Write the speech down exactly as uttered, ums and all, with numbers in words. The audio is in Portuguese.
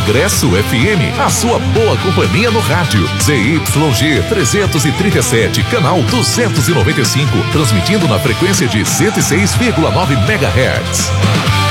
Progresso F M, a sua boa companhia no rádio. Z Y G trezentos e trinta e sete, canal duzentos e noventa e cinco, transmitindo na frequência de cento e seis vírgula nove megahertz.